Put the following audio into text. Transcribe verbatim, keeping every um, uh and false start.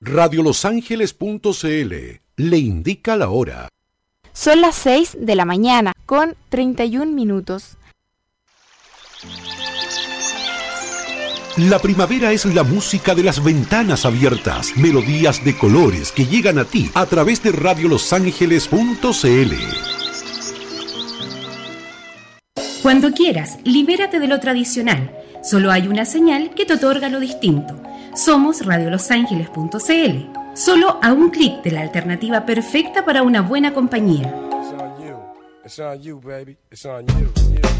radio los ángeles punto c l le indica la hora. Son las seis de la mañana con treinta y un minutos. La primavera es la música de las ventanas abiertas, melodías de colores que llegan a ti a través de radio los ángeles punto c l. Cuando quieras, libérate de lo tradicional. Solo hay una señal que te otorga lo distinto. Somos radio los ángeles punto c l. Solo a un clic de la alternativa perfecta para una buena compañía. It's on you. It's on you, baby. It's on you.